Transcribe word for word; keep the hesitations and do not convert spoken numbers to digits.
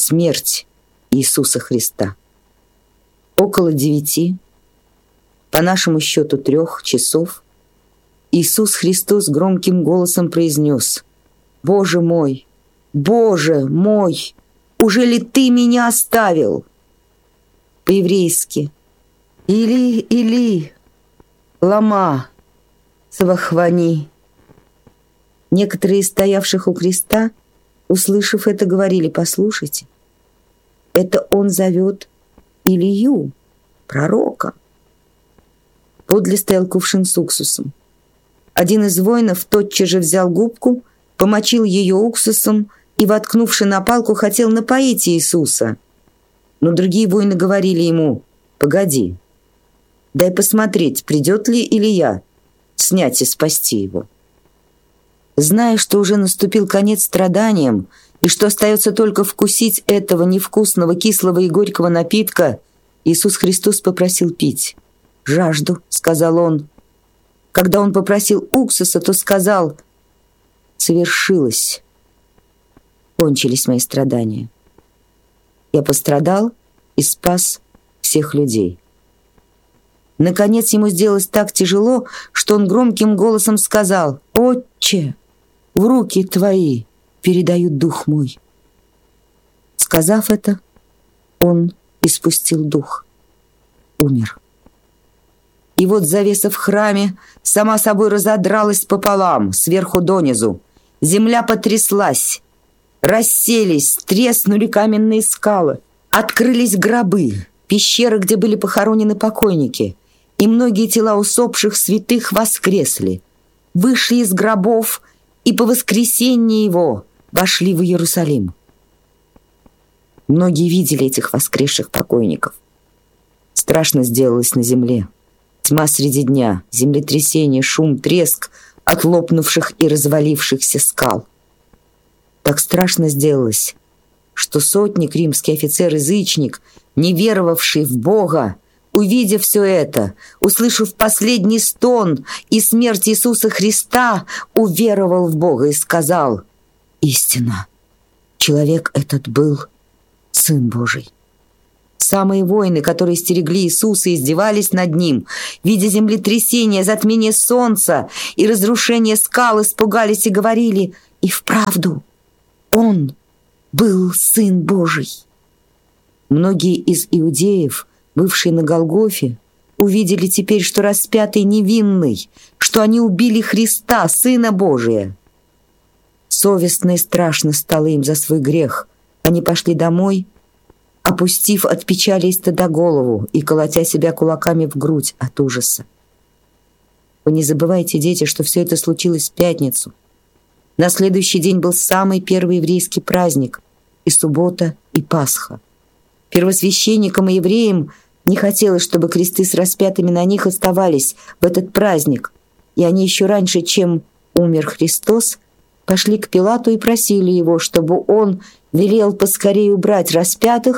смерть Иисуса Христа. Около девяти, по нашему счету трех часов, Иисус Христос громким голосом произнес: «Боже мой, Боже мой, уже ли Ты меня оставил?» По-еврейски: «Или, или, лама савахвани». Некоторые из стоявших у креста, услышав это, говорили: «Послушайте, это он зовет Илию, пророка». Подле стоял кувшин с уксусом. Один из воинов тотчас же взял губку, помочил ее уксусом и, воткнувши на палку, хотел напоить Иисуса. Но другие воины говорили ему: «Погоди, дай посмотреть, придет ли Илия снять и спасти его». Зная, что уже наступил конец страданиям и что остается только вкусить этого невкусного, кислого и горького напитка, Иисус Христос попросил пить. «Жажду», — сказал он. Когда он попросил уксуса, то сказал: «Совершилось. Кончились мои страдания. Я пострадал и спас всех людей». Наконец ему сделалось так тяжело, что он громким голосом сказал: «Отче, в руки твои передаю дух мой». Сказав это, он испустил дух, умер. И вот завеса в храме сама собой разодралась пополам, сверху донизу. Земля потряслась, расселись, треснули каменные скалы, открылись гробы, пещеры, где были похоронены покойники, и многие тела усопших святых воскресли, вышли из гробов и по воскресенье его вошли в Иерусалим. Многие видели этих воскресших покойников. Страшно сделалось на земле. Тьма среди дня, землетрясение, шум, треск от лопнувших и развалившихся скал. Так страшно сделалось, что сотник, римский офицер-язычник, не веровавший в Бога, увидев все это, услышав последний стон и смерть Иисуса Христа, уверовал в Бога и сказал: «Истинно, человек этот был Сын Божий». Самые воины, которые стерегли Иисуса и издевались над Ним, видя землетрясение, затмение солнца и разрушение скал, испугались и говорили: «И вправду, Он был Сын Божий». Многие из иудеев, бывшие на Голгофе, увидели теперь, что распятый невинный, что они убили Христа, Сына Божия. Совестно и страшно стало им за свой грех. Они пошли домой, опустив от печали и стыда голову и колотя себя кулаками в грудь от ужаса. Вы не забывайте, дети, что все это случилось в пятницу. На следующий день был самый первый еврейский праздник, и суббота, и Пасха. Первосвященникам и евреям не хотелось, чтобы кресты с распятыми на них оставались в этот праздник, и они еще раньше, чем умер Христос, пошли к Пилату и просили его, чтобы он велел поскорее убрать распятых